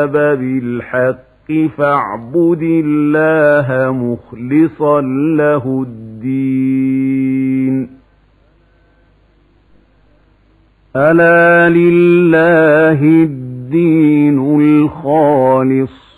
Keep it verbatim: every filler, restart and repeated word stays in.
بالحق فاعبد الله مخلصا له الدين ألا لله الدين الخالص